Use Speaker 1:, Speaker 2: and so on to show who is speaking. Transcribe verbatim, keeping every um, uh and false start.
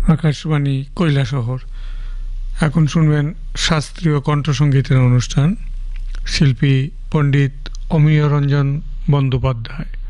Speaker 1: আকাশবাণী কৈলাসহর। এখন শুনবেন শাস্ত্রীয় কণ্ঠসঙ্গীতের অনুষ্ঠান। শিল্পী পণ্ডিত অমিয় রঞ্জন বন্দ্যোপাধ্যায়।